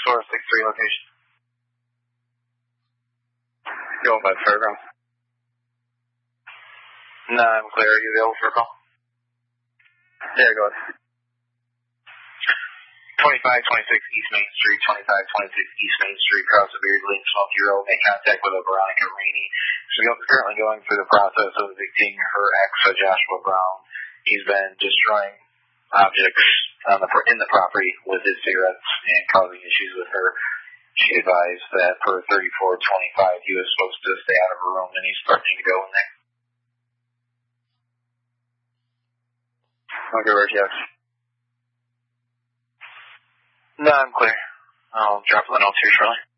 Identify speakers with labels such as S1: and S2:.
S1: 6463 location.
S2: Going by Fairgrounds.
S1: No, I'm clear. Are you available for a call?
S2: Yeah, go ahead.
S1: 2526 East Main Street, 2526 East Main Street, across the Beardsley and Smoky Road. Make contact with Veronica Rainey. She's currently going through the process of evicting her ex, Joshua Brown. He's been destroying objects in the property with his cigarettes and causing issues with her. She advised that per 3425, he was supposed to stay out of her room, and he's threatening to go in there.
S2: Okay, where's yes?
S1: No, I'm clear. I'll drop the notes here shortly.